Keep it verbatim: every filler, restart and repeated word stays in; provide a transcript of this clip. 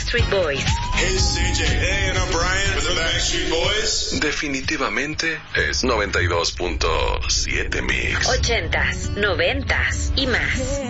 Backstreet Boys. Hey, C J. Hey, and I'm Brian with the Backstreet Boys. Definitivamente es noventa y dos punto siete Mix. Ochentas, noventas y más.